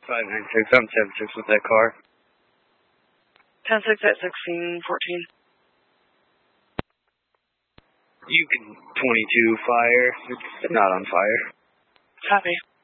596, I'm 76 with that car. 10-6 at 1614. You can 22 fire. It's not on fire. Copy.